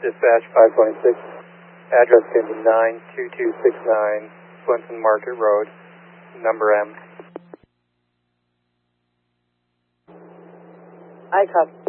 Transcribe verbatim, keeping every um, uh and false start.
Dispatch five twenty-six, address going to be nine two two six nine Clinton Market Road, number M. I copy.